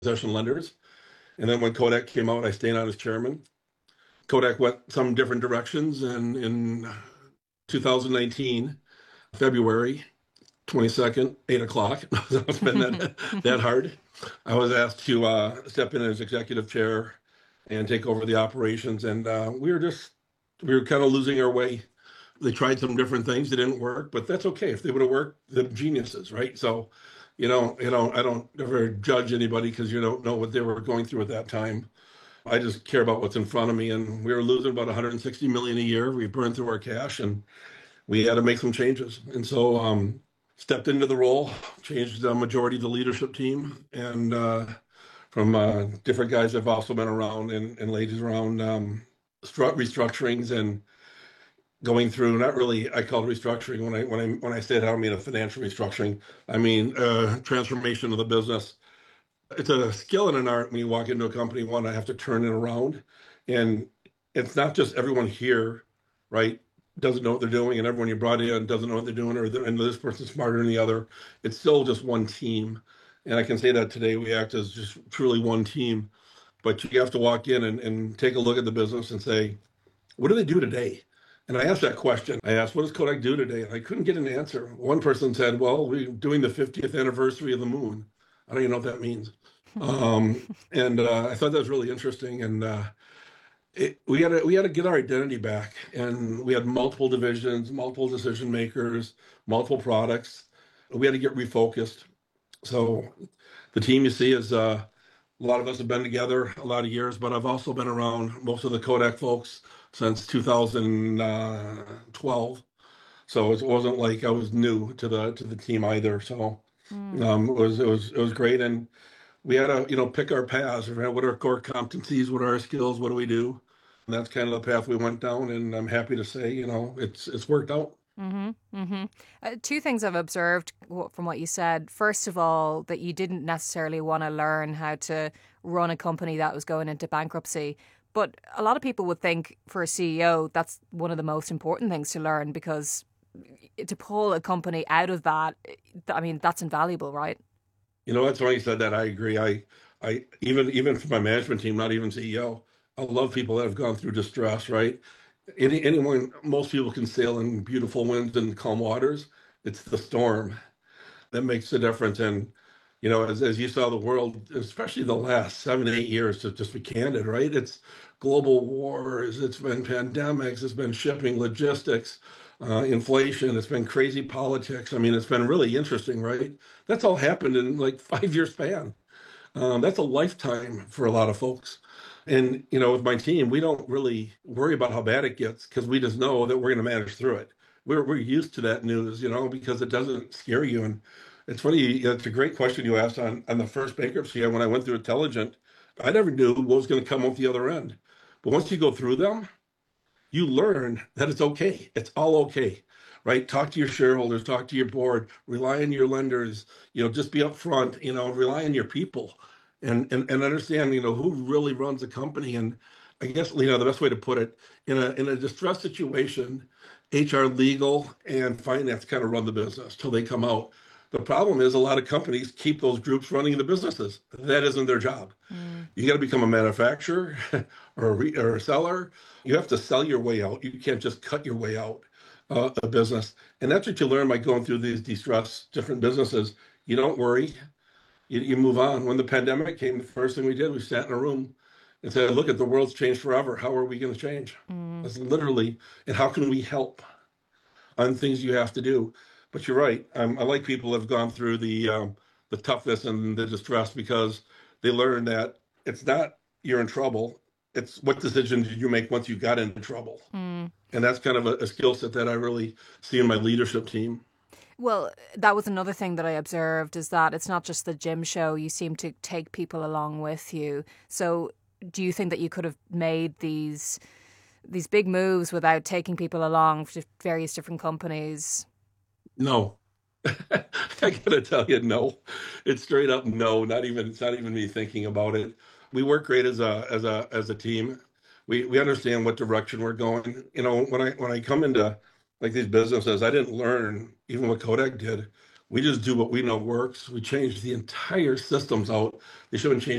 possession lenders. And then when Kodak came out, I stayed on as chairman. Kodak went some different directions, and in 2019, February 22nd, 8 o'clock, it's been that hard. I was asked to step in as executive chair and take over the operations, and we were kind of losing our way. They tried some different things that didn't work, but that's okay. If they would have worked, they're geniuses, right? So, I don't ever judge anybody because you don't know what they were going through at that time. I just care about what's in front of me, and we were losing about 160 million a year. We burned through our cash, and we had to make some changes. And so, stepped into the role, changed the majority of the leadership team, and from different guys have also been around and ladies around restructurings and going through, not really, I call it restructuring. When I say that, I don't mean a financial restructuring. I mean transformation of the business. It's a skill and an art when you walk into a company. One, I have to turn it around, and it's not just everyone here, right, doesn't know what they're doing, and everyone you brought in doesn't know what they're doing, and this person's smarter than the other. It's still just one team, and I can say that today we act as just truly one team. But you have to walk in and take a look at the business and say, what do they do today? And I asked that question. I asked, what does Kodak do today? And I couldn't get an answer. One person said, well, we're doing the 50th anniversary of the moon. I don't even know what that means. And I thought that was really interesting. And we had to get our identity back. And we had multiple divisions, multiple decision makers, multiple products. We had to get refocused. So the team you see is a lot of us have been together a lot of years, but I've also been around most of the Kodak folks since 2012. So it wasn't like I was new to the team either. So it was great, and we had to pick our paths. What are our core competencies? What are our skills? What do we do? And that's kind of the path we went down, and I'm happy to say it's worked out. Two things I've observed from what you said. First of all, that you didn't necessarily want to learn how to run a company that was going into bankruptcy. But a lot of people would think for a CEO, that's one of the most important things to learn, because to pull a company out of that, I mean, that's invaluable, right? That's funny you said that. I agree. I even for my management team, not even CEO, I love people that have gone through distress, right? Anyone, most people can sail in beautiful winds and calm waters. It's the storm that makes the difference. And as you saw the world, especially the last 7 8 years, to just be candid, right? It's global wars, it's been pandemics, it's been shipping, logistics, inflation, it's been crazy politics. I mean, it's been really interesting, right? That's all happened in like 5 year span. That's a lifetime for a lot of folks. And, with my team, we don't really worry about how bad it gets because we just know that we're going to manage through it. We're used to that news, because it doesn't scare you. And it's funny, it's a great question you asked on the first bankruptcy. When I went through Intelligent, I never knew what was going to come out the other end. But once you go through them, you learn that it's okay. It's all okay, right? Talk to your shareholders, talk to your board, rely on your lenders, just be upfront, rely on your people and understand, who really runs the company. And I guess, the best way to put it, in a distressed situation, HR, legal, and finance kind of run the business till they come out. The problem is a lot of companies keep those groups running the businesses. That isn't their job. You got to become a manufacturer or a seller. You have to sell your way out. You can't just cut your way out a business. And that's what you learn by going through these distressed different businesses. You don't worry. You move on. When the pandemic came, the first thing we did, we sat in a room and said, look, at the world's changed forever. How are we going to change? That's literally, and how can we help on things you have to do? But you're right. I like people who have gone through the toughness and the distress because they learn that it's not you're in trouble. It's what decisions did you make once you got into trouble. And that's kind of a skill set that I really see in my leadership team. Well, that was another thing that I observed, is that it's not just the gym show. You seem to take people along with you. So do you think that you could have made these big moves without taking people along to various different companies? No, I gotta tell you, no. It's straight up no. Not even it's not even me thinking about it. We work great as a team. We understand what direction we're going. When I come into like these businesses, I didn't learn even what Kodak did. We just do what we know works. We changed the entire systems out. They should have changed